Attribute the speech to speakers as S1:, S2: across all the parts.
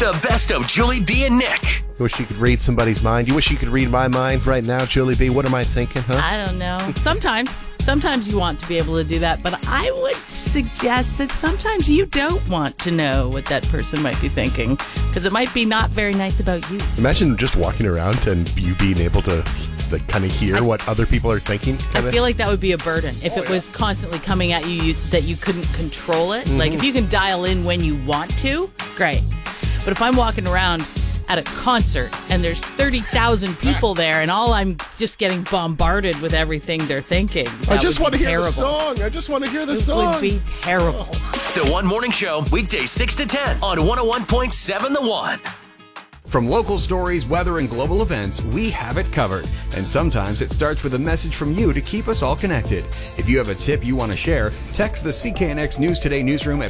S1: The best of Julie B and Nick.
S2: You wish you could read somebody's mind. You wish you could read my mind right now, Julie B. What am I thinking, huh?
S3: I don't know. Sometimes you want to be able to do that, but I would suggest that sometimes you don't want to know what that person might be thinking, because it might be not very nice about you.
S2: Imagine just walking around and you being able to kind of hear what other people are thinking.
S3: I feel like that would be a burden if it was constantly coming at you that you couldn't control it. Like if you can dial in when you want to, great. But if I'm walking around at a concert and there's 30,000 people there and I'm just getting bombarded with everything they're thinking,
S2: I just want to hear
S3: terrible.
S2: the song. I just want to hear the song.
S3: It would be terrible.
S1: The One Morning Show, weekdays 6 to 10 on 101.7 The One.
S4: From local stories, weather, and global events, we have it covered. And sometimes it starts with a message from you to keep us all connected. If you have a tip you want to share, text the CKNX News Today newsroom at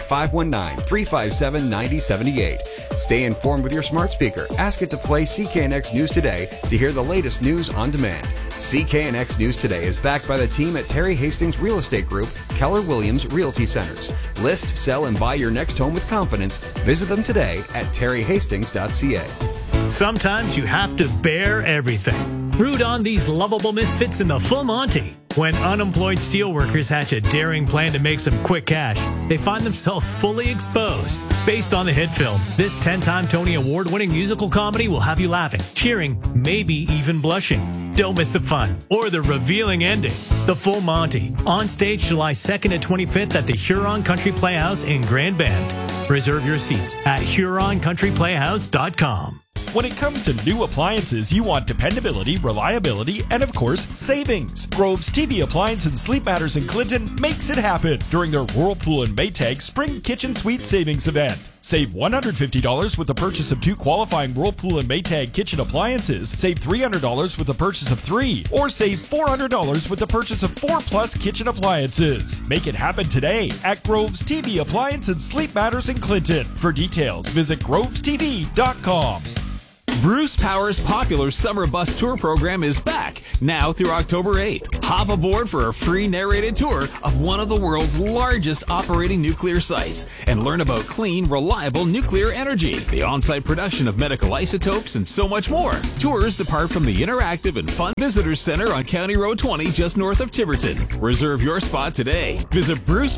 S4: 519-357-9078. Stay informed with your smart speaker. Ask it to play CKNX News Today to hear the latest news on demand. CKNX News Today is backed by the team at Terry Hastings Real Estate Group, Keller Williams Realty Centers. List, sell, and buy your next home with confidence. Visit them today at terryhastings.ca.
S5: Sometimes you have to bear everything. Root on these lovable misfits in the Full Monty. When unemployed steelworkers hatch a daring plan to make some quick cash, they find themselves fully exposed. Based on the hit film, this 10-time Tony Award-winning musical comedy will have you laughing, cheering, maybe even blushing. Don't miss the fun or the revealing ending. The Full Monty, on stage July 2nd and 25th at the Huron Country Playhouse in Grand Bend. Reserve your seats at HuronCountryPlayhouse.com.
S6: When it comes to new appliances, you want dependability, reliability, and of course, savings. Grove's TV Appliance and Sleep Matters in Clinton makes it happen during their Whirlpool and Maytag Spring Kitchen Suite Savings Event. Save $150 with the purchase of 2 qualifying Whirlpool and Maytag kitchen appliances. Save $300 with the purchase of 3. Or save $400 with the purchase of 4+ kitchen appliances. Make it happen today at Grove's TV Appliance and Sleep Matters in Clinton. For details, visit grovestv.com.
S7: Bruce Power's popular summer bus tour program is back, now through October 8th. Hop aboard for a free narrated tour of one of the world's largest operating nuclear sites and learn about clean, reliable nuclear energy, the on-site production of medical isotopes, and so much more. Tours depart from the interactive and fun Visitors Center on County Road 20 just north of Tiverton. Reserve your spot today. Visit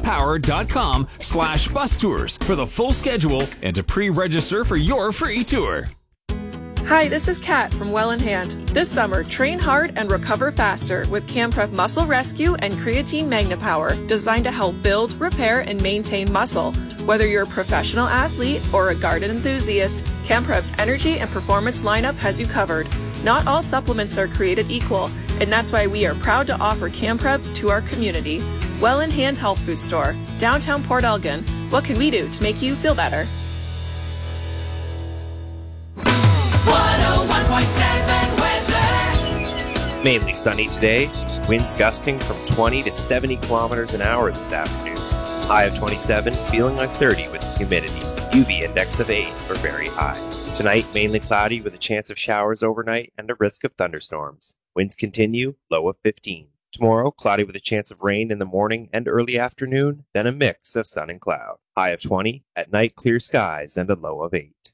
S7: brucepower.com/bus tours for the full schedule and to pre-register for your free tour.
S8: Hi, this is Kat from Well in Hand. This summer, train hard and recover faster with CamPrev Muscle Rescue and Creatine Magna Power, designed to help build, repair, and maintain muscle. Whether you're a professional athlete or a garden enthusiast, CamPrev's energy and performance lineup has you covered. Not all supplements are created equal, and that's why we are proud to offer CamPrev to our community. Well in Hand Health Food Store, downtown Port Elgin. What can we do to make you feel better?
S9: 101.7 weather. Mainly sunny today. Winds gusting from 20 to 70 kilometers an hour this afternoon. High of 27, feeling like 30 with the humidity. UV index of 8 for very high. Tonight, mainly cloudy with a chance of showers overnight and a risk of thunderstorms. Winds continue, low of 15. Tomorrow, cloudy with a chance of rain in the morning and early afternoon, then a mix of sun and cloud. High of 20, at night clear skies and a low of 8.